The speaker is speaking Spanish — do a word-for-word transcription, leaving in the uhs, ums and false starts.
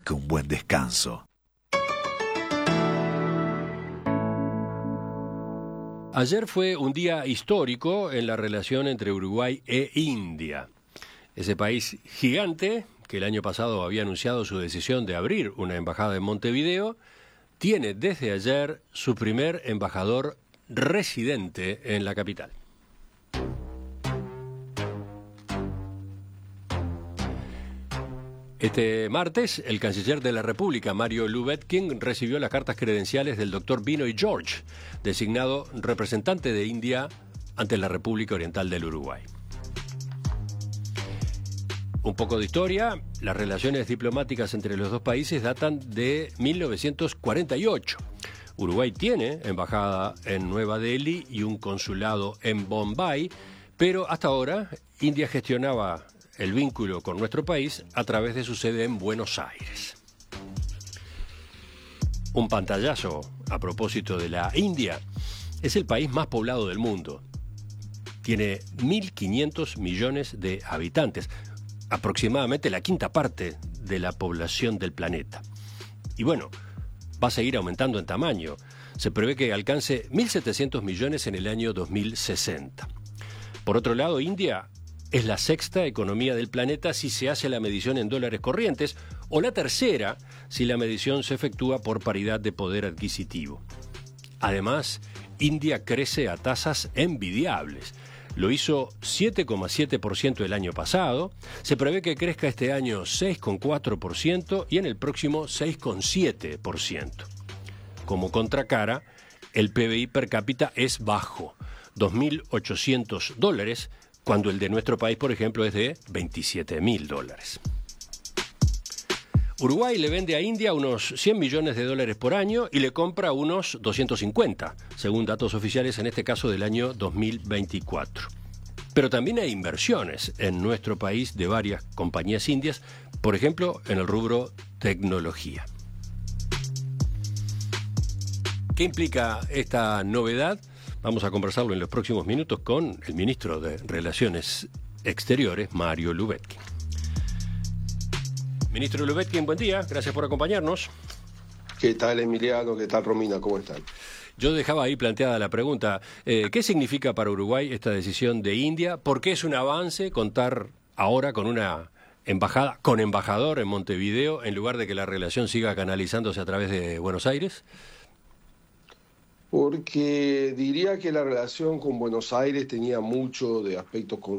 que un buen descanso. Ayer fue un día histórico en la relación entre Uruguay e India. Ese país gigante, que el año pasado había anunciado su decisión de abrir una embajada en Montevideo, tiene desde ayer su primer embajador residente en la capital. Este martes, el canciller de la República, Mario Lubetkin, recibió las cartas credenciales del doctor Binoy George, designado representante de India ante la República Oriental del Uruguay. Un poco de historia: las relaciones diplomáticas entre los dos países datan de mil novecientos cuarenta y ocho. Uruguay tiene embajada en Nueva Delhi y un consulado en Bombay, pero hasta ahora India gestionaba el vínculo con nuestro país a través de su sede en Buenos Aires. Un pantallazo a propósito de la India: es el país más poblado del mundo. Tiene mil quinientos millones de habitantes, aproximadamente la quinta parte de la población del planeta. Y bueno, va a seguir aumentando en tamaño. Se prevé que alcance mil setecientos millones en el año dos mil sesenta. Por otro lado, India es la sexta economía del planeta si se hace la medición en dólares corrientes, o la tercera si la medición se efectúa por paridad de poder adquisitivo. Además, India crece a tasas envidiables. Lo hizo siete coma siete por ciento el año pasado, se prevé que crezca este año seis coma cuatro por ciento y en el próximo seis coma siete por ciento. Como contracara, el P B I per cápita es bajo, dos mil ochocientos dólares, cuando el de nuestro país, por ejemplo, es de veintisiete mil dólares. Uruguay le vende a India unos cien millones de dólares por año y le compra unos doscientos cincuenta, según datos oficiales, en este caso del año dos mil veinticuatro. Pero también hay inversiones en nuestro país de varias compañías indias, por ejemplo, en el rubro tecnología. ¿Qué implica esta novedad? Vamos a conversarlo en los próximos minutos con el ministro de Relaciones Exteriores, Mario Lubetkin. Ministro Lubetkin, buen día, gracias por acompañarnos. ¿Qué tal, Emiliano? ¿Qué tal, Romina? ¿Cómo están? Yo dejaba ahí planteada la pregunta, eh, ¿qué significa para Uruguay esta decisión de India? ¿Por qué es un avance contar ahora con una embajada, con embajador en Montevideo, en lugar de que la relación siga canalizándose a través de Buenos Aires? Porque diría que la relación con Buenos Aires tenía mucho de aspectos